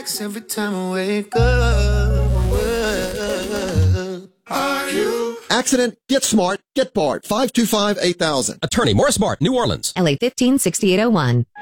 relax every time I wake up. Are you? Accident, get smart, get BART, 525-8000. Attorney Morris Bart, New Orleans. LA 156801.